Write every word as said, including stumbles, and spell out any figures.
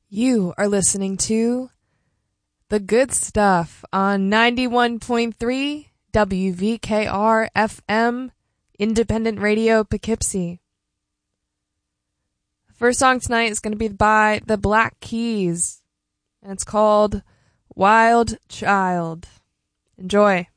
You are listening to The Good Stuff on ninety-one point three W V K R F M, Independent Radio Poughkeepsie. The first song tonight is going to be by the Black Keys, and it's called Wild Child. Enjoy.